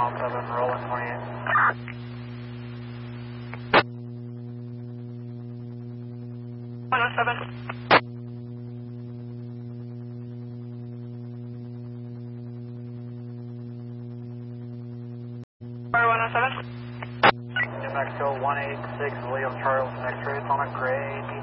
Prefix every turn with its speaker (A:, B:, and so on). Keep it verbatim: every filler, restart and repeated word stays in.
A: Channel seven, rolling twenty-eight. one oh seven. one oh seven. New Mexico one eight six, William Charles, X-ray, on a gray.